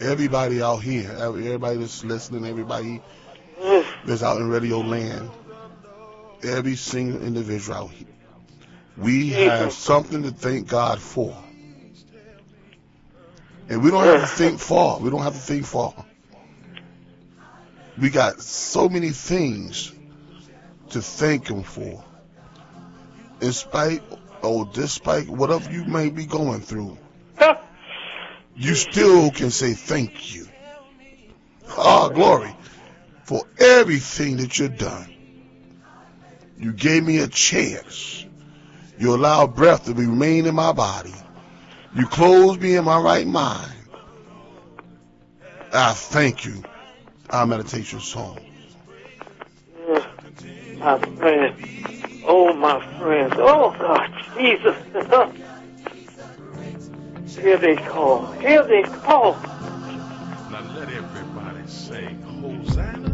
everybody out here, everybody that's listening, everybody that's out in radio land, every single individual out here. We have something to thank God for. And we don't have to think far. We don't have to think far. We got so many things to thank Him for. In spite or despite whatever you may be going through, you still can say thank you. Ah, glory for everything that you've done. You gave me a chance. You allowed breath to remain in my body. You clothed me in my right mind. I thank you. Our meditation song. My friend. Oh, my friends. Oh, God, Jesus. Here they call. Here they call. Now let everybody say, Hosanna.